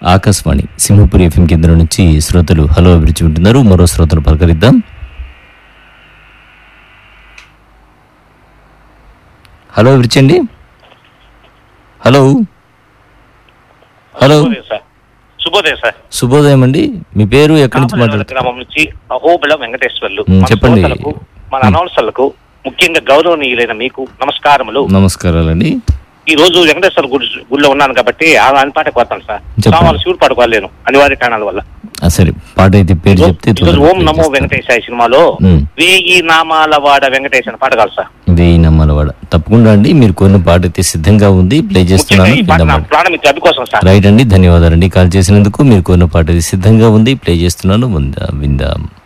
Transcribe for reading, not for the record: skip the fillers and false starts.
Akashvani Simhapuri FM కేంద్రం నుంచి శ్రోతలు హలో అభిరుచి ఉంటున్నారు. మరో శ్రోతలు పలకరిద్దాం. హలో అభిరుచి అండి. హలో హలో శుభోదయం సార్. శుభోదయం అండి. మీ పేరు ఎక్కడి నుంచి మాట్లాడుతున్నారు? గ్రామం నుంచి అహోబిళం వెంకటేశ్వర్లు. చెప్పండి. మన అనౌన్సర్లకు ముఖ్యంగా గౌరవనీయులైన మీకు నమస్కారములు. నమస్కారాలండి. ఈ రోజు వెంకటేశ్వర గుడిలో ఉన్నాను కాబట్టి అని పాట కోరుతాను సార్. సామాన్లు శివుడు పాట కోరలేను అనివార్య కారణాల వల్ల. సరే, పాట అయితే పేరు చెప్తే ఓం నమో వెంకటేశాయ సినిమాలో 1000 నామాల వాడ వెంకటేశ్ అని పాట కాదు సార్. 1000 నామాల వాడ తప్పకుండా అండి. మీరు కొన్ని పాట అయితే సిద్ధంగా ఉంది, ప్లే చేస్తున్నాను. రైట్ అండి, ధన్యవాదాలండి కాల్ చేసినందుకు. మీరు కొన్ని పాట అయితే సిద్ధంగా ఉంది, ప్లే చేస్తున్నాను, విందాం.